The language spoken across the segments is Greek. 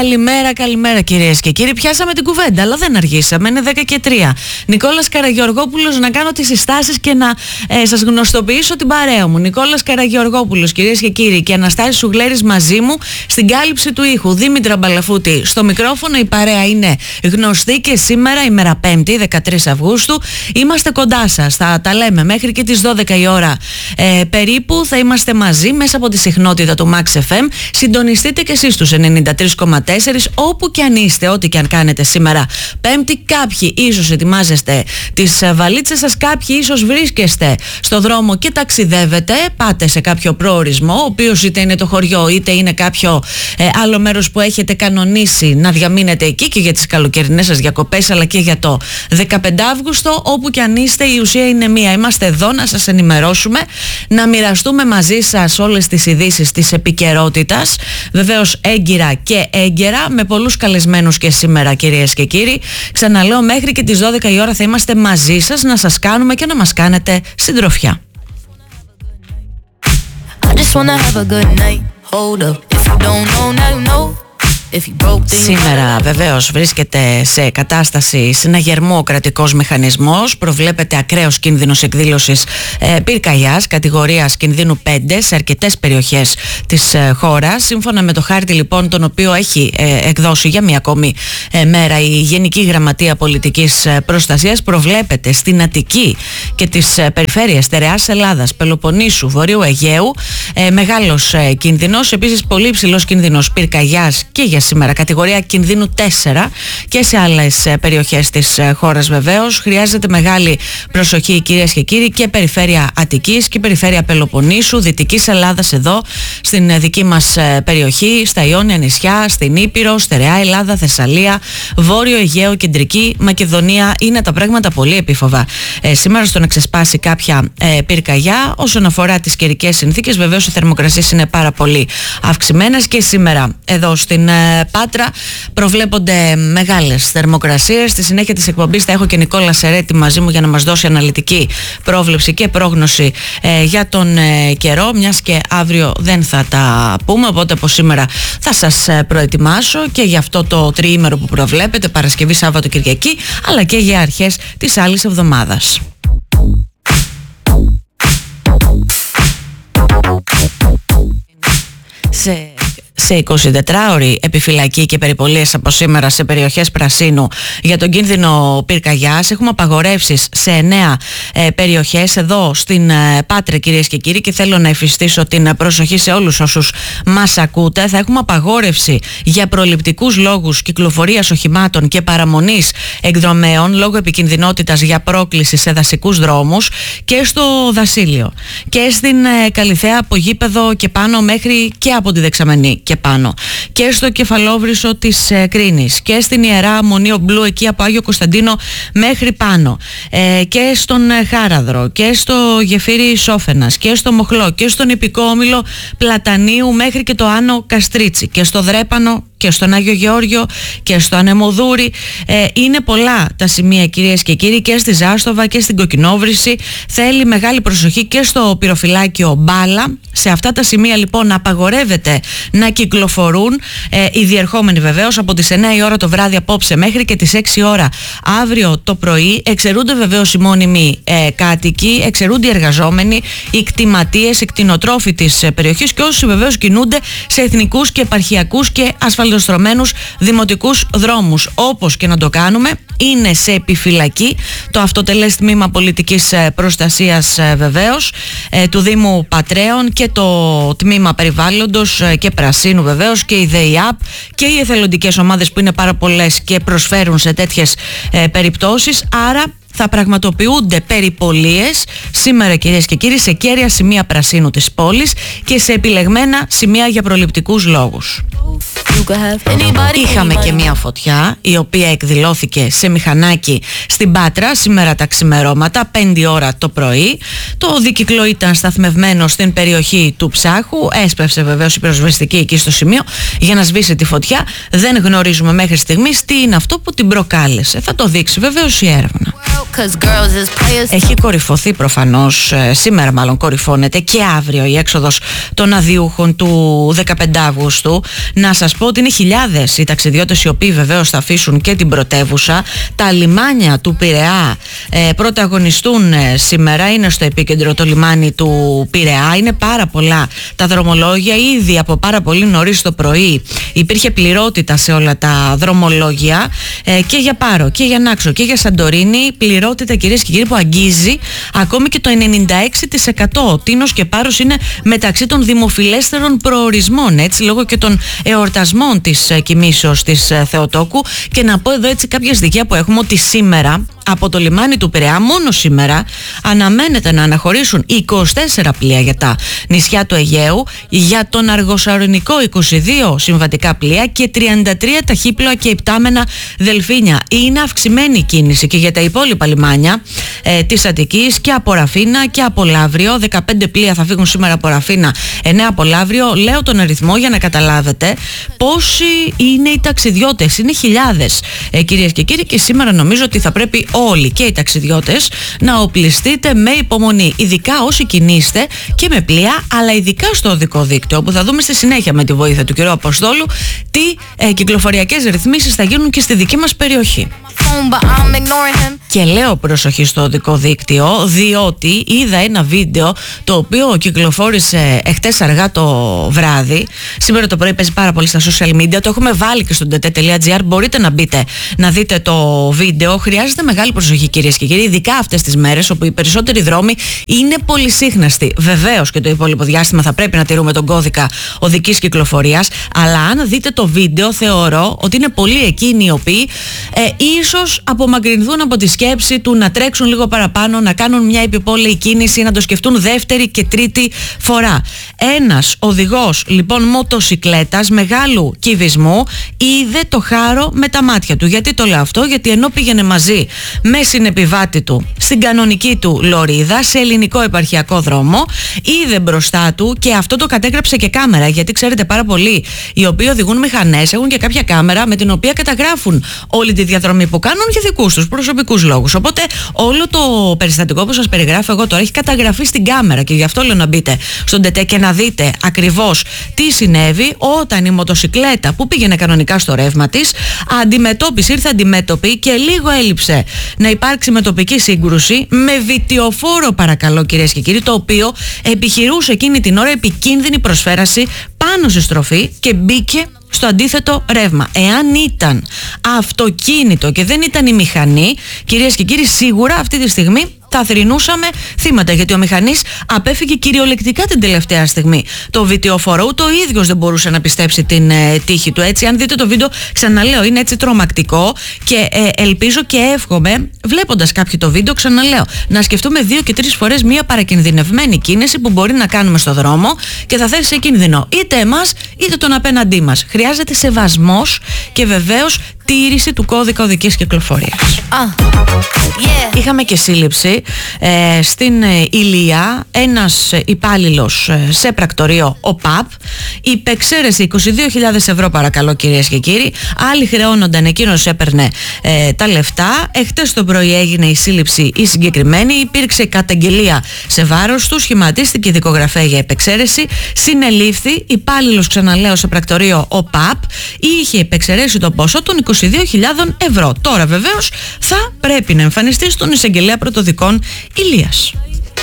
Καλημέρα κυρίες και κύριοι. Πιάσαμε την κουβέντα, αλλά δεν αργήσαμε. Είναι 10 και 3. Νικόλας Καραγεωργόπουλος, να κάνω τις συστάσεις και να σας γνωστοποιήσω την παρέα μου. Νικόλας Καραγεωργόπουλος, κυρίες και κύριοι, και Αναστάσης Σουγλέρης μαζί μου στην κάλυψη του ήχου. Δήμητρα Μπαλαφούτη στο μικρόφωνο. Η παρέα είναι γνωστή και σήμερα, ημέρα 5η, 13 Αυγούστου, είμαστε κοντά σας. Θα τα λέμε μέχρι και τις 12 η ώρα περίπου. Θα είμαστε μαζί μέσα από τη συχνότητα του Max FM. Συντονιστείτε και εσείς στους 93,4, όπου και αν είστε, ό,τι και αν κάνετε σήμερα Πέμπτη. Κάποιοι ίσως ετοιμάζεστε τις βαλίτσες σας, κάποιοι ίσως βρίσκεστε στο δρόμο και ταξιδεύετε, πάτε σε κάποιο προορισμό, ο οποίος είτε είναι το χωριό είτε είναι κάποιο άλλο μέρος που έχετε κανονίσει να διαμείνετε εκεί και για τις καλοκαιρινές σας διακοπές, αλλά και για το 15 Αύγουστο. Όπου και αν είστε, η ουσία είναι μία. Είμαστε εδώ να σας ενημερώσουμε, να μοιραστούμε μαζί σας όλες τις ειδήσεις της επικαιρότητας, βεβαίως έγκυρα και έγκαιρα, με πολλούς καλεσμένους και σήμερα, κυρίες και κύριοι. Ξαναλέω, μέχρι και τις 12 η ώρα θα είμαστε μαζί σας, να σας κάνουμε και να μας κάνετε συντροφιά. Σήμερα βεβαίως βρίσκεται σε κατάσταση συναγερμού ο κρατικός μηχανισμός. Προβλέπεται ακραίος κίνδυνος εκδήλωσης πυρκαγιάς κατηγορίας κινδύνου 5 σε αρκετές περιοχές της χώρας. Σύμφωνα με το χάρτη λοιπόν, τον οποίο έχει εκδώσει για μία ακόμη μέρα η Γενική Γραμματεία Πολιτικής Προστασίας, προβλέπεται στην Αττική και τις περιφέρειες Στερεάς Ελλάδας, Πελοποννήσου, Βορείου Αιγαίου μεγάλος κίνδυνος. Επίσης πολύ υψηλός κίνδυνος πυρκαγιάς και για σήμερα, κατηγορία κινδύνου 4, και σε άλλες περιοχές της χώρας βεβαίως. Χρειάζεται μεγάλη προσοχή, κυρίες και κύριοι, και περιφέρεια Αττικής και περιφέρεια Πελοποννήσου, Δυτικής Ελλάδας, εδώ στην δική μας περιοχή, στα Ιόνια νησιά, στην Ήπειρο, Στερεά Ελλάδα, Θεσσαλία, Βόρειο Αιγαίο, Κεντρική Μακεδονία. Είναι τα πράγματα πολύ επίφοβα σήμερα στο να ξεσπάσει κάποια πυρκαγιά. Όσον αφορά τις καιρικές συνθήκες, βεβαίως οι θερμοκρασίες είναι πάρα πολύ αυξημένες και σήμερα εδώ στην Πάτρα προβλέπονται μεγάλες θερμοκρασίες. Στη συνέχεια της εκπομπής θα έχω και Νικόλα Σερέτη μαζί μου για να μας δώσει αναλυτική πρόβλεψη και πρόγνωση για τον καιρό, μιας και αύριο δεν θα τα πούμε, οπότε από σήμερα θα σας προετοιμάσω και για αυτό το τριήμερο που προβλέπετε, Παρασκευή, Σάββατο, Κυριακή, αλλά και για αρχές της άλλης εβδομάδας. Σε 24ωρη επιφυλακή και περιπολίες από σήμερα σε περιοχές Πρασίνου για τον κίνδυνο πυρκαγιάς. Έχουμε απαγορεύσεις σε 9 περιοχές εδώ στην Πάτρα, κυρίες και κύριοι, και θέλω να εφιστήσω την προσοχή σε όλους όσους μας ακούτε. Θα έχουμε απαγόρευση για προληπτικούς λόγους κυκλοφορίας οχημάτων και παραμονής εκδρομέων λόγω επικινδυνότητας για πρόκληση σε δασικούς δρόμους και στο Δασίλειο και στην Καλιθέα, από γήπεδο και πάνω μέχρι και από τη Δεξαμενή και πάνω, και στο Κεφαλόβρυσο της Κρίνης και στην Ιερά Μονή Μπλου, εκεί από Άγιο Κωνσταντίνο μέχρι πάνω, και στον Χάραδρο και στο Γεφύρι Σόφενας και στο Μοχλό και στον Ιππικό Όμιλο Πλατανίου μέχρι και το Άνω Καστρίτσι και στο Δρέπανο και στον Άγιο Γεώργιο και στο Ανεμοδούρι. Είναι πολλά τα σημεία, κυρίες και κύριοι, και στη Ζάστοβα και στην Κοκκινόβρυση. Θέλει μεγάλη προσοχή και στο πυροφυλάκιο Μπάλα. Σε αυτά τα σημεία λοιπόν απαγορεύεται να κυκλοφορούν οι διερχόμενοι βεβαίως από τις 9 η ώρα το βράδυ απόψε μέχρι και τις 6 η ώρα αύριο το πρωί. Εξαιρούνται βεβαίως οι μόνιμοι κάτοικοι, εξαιρούνται οι εργαζόμενοι, οι κτηματίες, οι κτηνοτρόφοι της περιοχής και όσοι βεβαίως κινούνται σε εθνικούς και επαρχιακούς και ασφαλτοστρωμένους δημοτικούς δρόμους. Όπως και να το κάνουμε, είναι σε επιφυλακή το αυτοτελές τμήμα πολιτικής προστασίας βεβαίως του Δήμου Πατρέων και το τμήμα περιβάλλοντος και πρασίνου βεβαίως και η ΔΕΙΑΠ και οι εθελοντικές ομάδες που είναι πάρα πολλές και προσφέρουν σε τέτοιες περιπτώσεις. Άρα θα πραγματοποιούνται περιπολίες σήμερα, κυρίες και κύριοι, σε κέρια σημεία πρασίνου της πόλης και σε επιλεγμένα σημεία για προληπτικούς λόγους. Είχαμε και μια φωτιά η οποία εκδηλώθηκε σε μηχανάκι στην Πάτρα σήμερα τα ξημερώματα, 5 ώρα το πρωί. Το δίκυκλο ήταν σταθμευμένο στην περιοχή του Ψάχου. Έσπευσε βεβαίως η πυροσβεστική εκεί στο σημείο για να σβήσει τη φωτιά. Δεν γνωρίζουμε μέχρι στιγμής τι είναι αυτό που την προκάλεσε. Θα το δείξει βεβαίως η έρευνα. Έχει κορυφωθεί προφανώς, σήμερα μάλλον κορυφώνεται και αύριο η έξοδος των αδειούχων του 15 Αυγούστου. Να σας πω ότι είναι χιλιάδες οι ταξιδιώτες οι οποίοι βεβαίως θα αφήσουν και την πρωτεύουσα. Τα λιμάνια του Πειραιά πρωταγωνιστούν σήμερα, είναι στο επίκεντρο το λιμάνι του Πειραιά. Είναι πάρα πολλά τα δρομολόγια, ήδη από πάρα πολύ νωρίς το πρωί υπήρχε πληρότητα σε όλα τα δρομολόγια, και για Πάρο και για Νάξο και για Σαντορίνη. Πληρότητα, κυρίες και κύριοι, που αγγίζει ακόμη και το 96%. Τίνος και Πάρος είναι μεταξύ των δημοφιλέστερων προορισμών, έτσι, λόγω και των εορτασμών της κοιμήσεως της Θεοτόκου. Και να πω εδώ έτσι κάποια στοιχεία που έχουμε, ότι σήμερα από το λιμάνι του Πειραιά, μόνο σήμερα, αναμένεται να αναχωρήσουν 24 πλοία για τα νησιά του Αιγαίου, για τον Αργοσαρονικό 22 συμβατικά πλοία και 33 ταχύπλοα και υπτάμενα δελφίνια. Είναι αυξημένη η κίνηση και για τα υπόλοιπα λιμάνια της Αττικής, και από Ραφίνα και από Λαύριο. 15 πλοία θα φύγουν σήμερα από Ραφίνα, 9 από Λαύριο. Λέω τον αριθμό για να καταλάβετε πόσοι είναι οι ταξιδιώτες. Είναι χιλιάδες, κυρίες και κύριοι, και σήμερα νομίζω ότι θα πρέπει όλοι, και οι ταξιδιώτες, να οπλιστείτε με υπομονή, ειδικά όσοι κινείστε και με πλοία, αλλά ειδικά στο οδικό δίκτυο, όπου θα δούμε στη συνέχεια με τη βοήθεια του κ. Αποστόλου τι κυκλοφοριακές ρυθμίσεις θα γίνουν και στη δική μας περιοχή. Και λέω προσοχή στο οδικό δίκτυο, διότι είδα ένα βίντεο το οποίο κυκλοφόρησε εχθές αργά το βράδυ. Σήμερα το πρωί παίζει πάρα πολύ στα social media. Το έχουμε βάλει και στο dt.gr. Μπορείτε να μπείτε να δείτε το βίντεο. Χρειάζεται μεγάλη προσοχή, κυρίες και κύριοι, ειδικά αυτές τις μέρες όπου οι περισσότεροι δρόμοι είναι πολυσύχναστοι. Βεβαίως και το υπόλοιπο διάστημα θα πρέπει να τηρούμε τον κώδικα οδικής κυκλοφορίας. Αλλά αν δείτε το βίντεο, θεωρώ ότι είναι πολλοί εκείνοι οι οποίοι ίσως απομακρυνθούν από τη σκέψη του να τρέξουν λίγο παραπάνω, να κάνουν μια επιπόλαιη κίνηση, να το σκεφτούν δεύτερη και τρίτη φορά. Ένας οδηγός λοιπόν μοτοσικλέτας μεγάλου κυβισμού είδε το χάρο με τα μάτια του. Γιατί το λέω αυτό? Γιατί ενώ πήγαινε μαζί με συνεπιβάτη του στην κανονική του λωρίδα σε ελληνικό επαρχιακό δρόμο, είδε μπροστά του, και αυτό το κατέγραψε και κάμερα, γιατί ξέρετε πάρα πολλοί οι οποίοι οδηγούν μηχανές έχουν και κάποια κάμερα με την οποία καταγράφουν όλη τη διαδρομή που κάνουν για δικούς τους προσωπικούς λόγους. Οπότε όλο το περιστατικό που σας περιγράφω εγώ τώρα έχει καταγραφεί στην κάμερα, και γι' αυτό λέω να μπείτε στον ΤΕΤΕ και να δείτε ακριβώς τι συνέβη όταν η μοτοσικλέτα που πήγαινε κανονικά στο ρεύμα της ήρθε αντιμέτωπη και λίγο έλειψε να υπάρξει με τοπική σύγκρουση με βιτιοφόρο, παρακαλώ κυρίες και κύριοι, το οποίο επιχειρούσε εκείνη την ώρα επικίνδυνη προσφέραση πάνω στη στροφή και μπήκε στο αντίθετο ρεύμα. Εάν ήταν αυτοκίνητο και δεν ήταν η μηχανή, κυρίες και κύριοι, σίγουρα αυτή τη στιγμή θα θρηνούσαμε θύματα, γιατί ο μηχανής απέφυγε κυριολεκτικά την τελευταία στιγμή το βιτιοφόρο. Ούτε ο ίδιος δεν μπορούσε να πιστέψει την τύχη του. Έτσι, αν δείτε το βίντεο, ξαναλέω, είναι έτσι τρομακτικό, και ελπίζω και εύχομαι, βλέποντας κάποιο το βίντεο, ξαναλέω, να σκεφτούμε 2 και 3 φορές μια παρακινδυνευμένη κίνηση που μπορεί να κάνουμε στο δρόμο και θα θέσει σε κίνδυνο είτε εμάς είτε τον απέναντί μας. Χρειάζεται σεβασμός και βεβαίως τήρηση του κώδικα οδικής κυκλοφορίας. Είχαμε και σύλληψη στην Ηλία, ένας υπάλληλος σε πρακτορείο ΟΠΑΠ, υπεξαίρεση 22.000 ευρώ, παρακαλώ κυρίες και κύριοι. Άλλοι χρεώνονταν, εκείνος έπαιρνε τα λεφτά. Εχθές το πρωί έγινε η σύλληψη η συγκεκριμένη, υπήρξε καταγγελία σε βάρος του, σχηματίστηκε δικογραφία για υπεξαίρεση, συνελήφθη, υπάλληλος, ξαναλέω, σε πρακτορείο ΟΠΑΠ, είχε υπεξαιρέσει το ποσό των 22.000 ευρώ. Τώρα βεβαίως θα πρέπει να εμφανιστεί στον εισαγγελέα πρωτοδικών Ηλίας.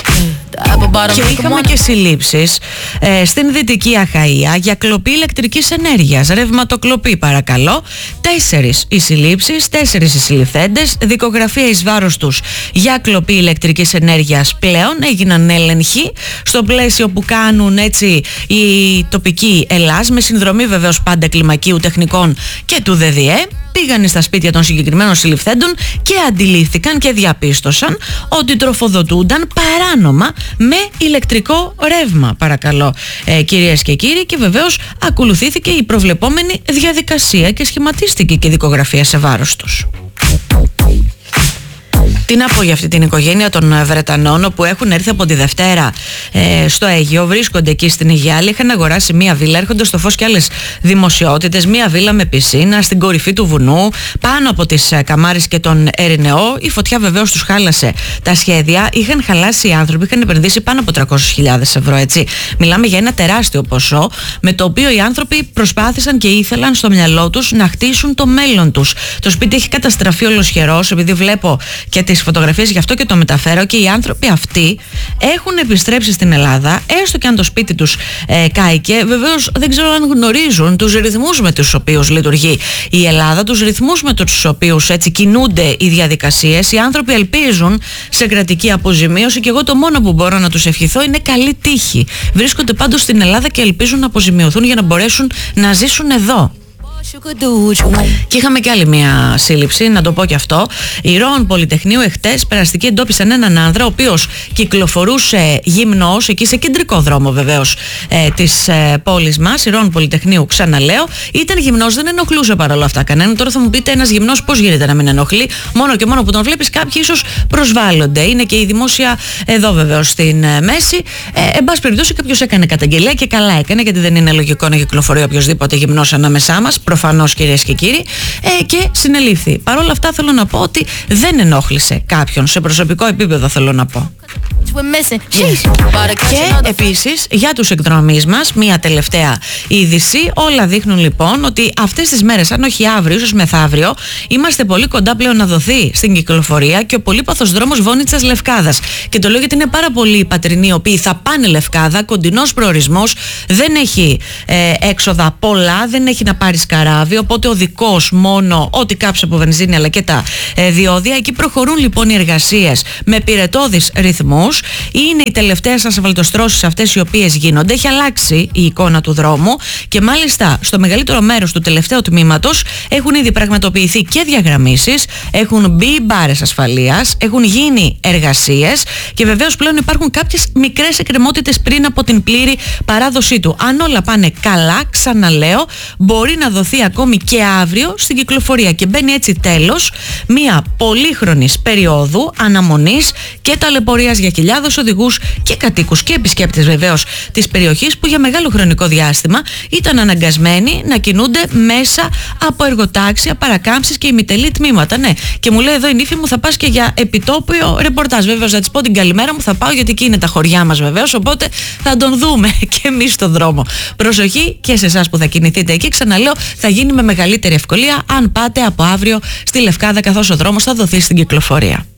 Και είχαμε και συλλήψεις στην Δυτική Αχαΐα για κλοπή ηλεκτρικής ενέργειας, ρευματοκλοπή, παρακαλώ. 4 οι συλλήψεις, 4 οι συλληφθέντες, δικογραφία εις βάρος τους για κλοπή ηλεκτρικής ενέργειας. Πλέον έγιναν έλεγχοι στο πλαίσιο που κάνουν έτσι οι τοπικοί Ελλάς, με συνδρομή βεβαίως πάντα κλιμακίου, τεχνικών και του ΔΔΕ. Πήγανε στα σπίτια των συγκεκριμένων συλληφθέντων και αντιλήφθηκαν και διαπίστωσαν ότι τροφοδοτούνταν παράνομα με ηλεκτρικό ρεύμα, παρακαλώ κυρίες και κύριοι, και βεβαίως ακολουθήθηκε η προβλεπόμενη διαδικασία και σχηματίστηκε και η δικογραφία σε βάρος τους. Τι να πω για αυτή την οικογένεια των Βρετανών, που έχουν έρθει από τη Δευτέρα στο Αίγυο, βρίσκονται εκεί στην Αιγιάλη, είχαν αγοράσει μία βίλα, έρχονται στο φως και άλλες δημοσιότητες, μία βίλα με πισίνα στην κορυφή του βουνού, πάνω από τις Καμάρες και τον Ερηνεό. Η φωτιά βεβαίως τους χάλασε τα σχέδια. Είχαν χαλάσει οι άνθρωποι, είχαν επενδύσει πάνω από 300.000 ευρώ, έτσι. Μιλάμε για ένα τεράστιο ποσό, με το οποίο οι άνθρωποι προσπάθησαν και ήθελαν στο μυαλό τους να χτίσουν το μέλλον τους. Το σπίτι έχει καταστραφεί ολοσχερός, επειδή βλέπω και τις φωτογραφίες, γι' αυτό και το μεταφέρω, και οι άνθρωποι αυτοί έχουν επιστρέψει στην Ελλάδα, έστω και αν το σπίτι τους κάηκε. Βεβαίως δεν ξέρω αν γνωρίζουν τους ρυθμούς με τους οποίους λειτουργεί η Ελλάδα, τους ρυθμούς με τους οποίους έτσι κινούνται οι διαδικασίες. Οι άνθρωποι ελπίζουν σε κρατική αποζημίωση και εγώ το μόνο που μπορώ να τους ευχηθώ είναι καλή τύχη. Βρίσκονται πάντως στην Ελλάδα και ελπίζουν να αποζημιωθούν για να μπορέσουν να ζήσουν εδώ. Και είχαμε και άλλη μια σύλληψη, να το πω και αυτό. Οι Ρώων Πολυτεχνείου εχθές περαστικοί εντόπισαν έναν άνδρα, ο οποίος κυκλοφορούσε γυμνός εκεί σε κεντρικό δρόμο βεβαίως της πόλης μας. Οι Ρώων Πολυτεχνείου, ξαναλέω, ήταν γυμνός, δεν ενοχλούσε παρόλα αυτά κανέναν. Τώρα θα μου πείτε, ένας γυμνός πώς γίνεται να μην ενοχλεί? Μόνο και μόνο που τον βλέπεις, κάποιοι ίσως προσβάλλονται. Είναι και η δημόσια εδώ βεβαίως στην μέση. Εν πάση περιπτώσει, κάποιος έκανε καταγγελία και καλά έκανε, γιατί δεν είναι λογικό να κυκλοφορεί οποιοδήποτε γυμνός ανάμεσά μας. Προφανώς, κυρίες και κύριοι, και συνελήφθη. Παρ' όλα αυτά θέλω να πω ότι δεν ενόχλησε κάποιον, σε προσωπικό επίπεδο θέλω να πω. Και επίσης για τους εκδρομείς μας μία τελευταία είδηση. Όλα δείχνουν λοιπόν ότι αυτές τις μέρες, αν όχι αύριο, ίσως μεθαύριο, είμαστε πολύ κοντά πλέον να δοθεί στην κυκλοφορία και ο πολύπαθος δρόμος Βόνιτσας Λευκάδας. Και το λέω γιατί είναι πάρα πολλοί οι πατρινοί οι οποίοι θα πάνε Λευκάδα, κοντινός προορισμός, δεν έχει έξοδα πολλά, δεν έχει να πάρεις καράβι, οπότε ο δικός μόνο ό,τι κάψει από βενζίνη αλλά και τα διόδια. Εκεί προχωρούν λοιπόν οι εργασίες με πυρετώδεις ρυθμούς. Είναι οι τελευταίες ασφαλτοστρώσεις αυτές οι οποίες γίνονται. Έχει αλλάξει η εικόνα του δρόμου και μάλιστα στο μεγαλύτερο μέρος του τελευταίου τμήματος έχουν ήδη πραγματοποιηθεί και διαγραμμίσεις, έχουν μπει μπάρες ασφαλείας, έχουν γίνει εργασίες και βεβαίως πλέον υπάρχουν κάποιες μικρές εκκρεμότητες πριν από την πλήρη παράδοσή του. Αν όλα πάνε καλά, ξαναλέω, μπορεί να δοθεί ακόμη και αύριο στην κυκλοφορία και μπαίνει έτσι τέλος μια πολύχρονης περίοδου αναμονής και ταλαιπωρίας για χιλιάδες οδηγούς και κατοίκους και επισκέπτες βεβαίως της περιοχής, που για μεγάλο χρονικό διάστημα ήταν αναγκασμένοι να κινούνται μέσα από εργοτάξια, παρακάμψεις και ημιτελή τμήματα. Ναι, και μου λέει εδώ η νύφη μου, θα πας και για επιτόπιο ρεπορτάζ. Βεβαίως, να της πω την καλημέρα μου, θα πάω γιατί εκεί είναι τα χωριά μας βεβαίως, οπότε θα τον δούμε και εμείς στον δρόμο. Προσοχή και σε εσάς που θα κινηθείτε εκεί. Ξαναλέω, θα γίνει με μεγαλύτερη ευκολία αν πάτε από αύριο στη Λευκάδα, καθώς ο δρόμος θα δοθεί στην κυκλοφορία.